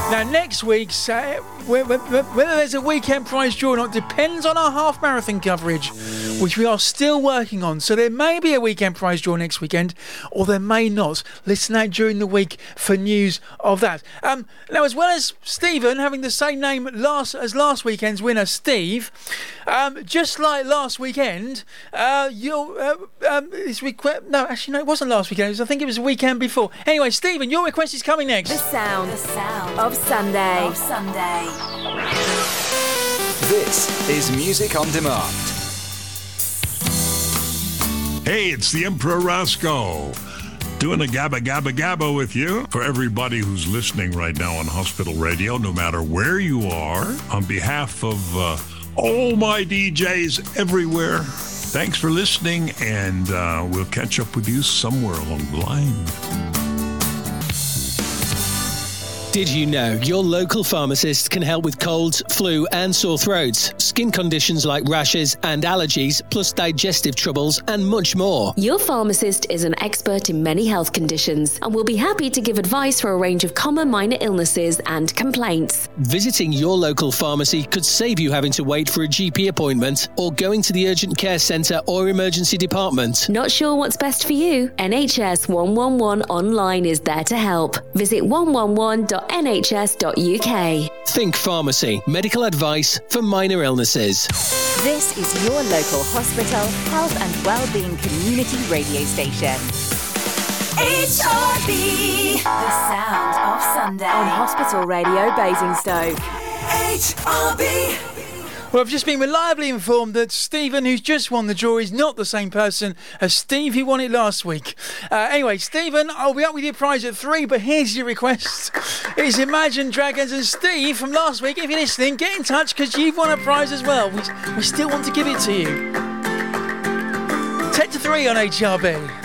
Now, next week's, whether there's a weekend prize draw or not, depends on our half marathon coverage, which we are still working on. So there may be a weekend prize draw next weekend, or there may not. Listen out during the week for news of that. Now, as well as Stephen having the same name as last weekend's winner, Steve, just like last weekend, this week. No, actually, no, it wasn't last weekend. I think it was the weekend before. Anyway, Stephen, your request is coming next. The sound of Sunday. This is Music on Demand. Hey, it's the Emperor Roscoe. Doing a gabba gabba gabba with you. For everybody who's listening right now on Hospital Radio, no matter where you are, on behalf of all my DJs everywhere, thanks for listening, and we'll catch up with you somewhere along the line. Did you know your local pharmacist can help with colds, flu and sore throats, skin conditions like rashes and allergies, plus digestive troubles and much more? Your pharmacist is an expert in many health conditions and will be happy to give advice for a range of common minor illnesses and complaints. Visiting your local pharmacy could save you having to wait for a GP appointment or going to the urgent care centre or emergency department. Not sure what's best for you? NHS 111 online is there to help. Visit 111.nhs.uk. Think pharmacy, medical advice for minor illnesses. This is your local hospital, health and wellbeing community radio station. HRB, the sound of Sunday. On Hospital Radio Basingstoke. HRB. Well, I've just been reliably informed that Stephen, who's just won the draw, is not the same person as Steve, who won it last week. Anyway, Stephen, I'll be up with your prize at 3, but here's your request. It's Imagine Dragons, and Steve from last week, if you're listening, get in touch because you've won a prize as well. We still want to give it to you. 10 to 3 on HRB.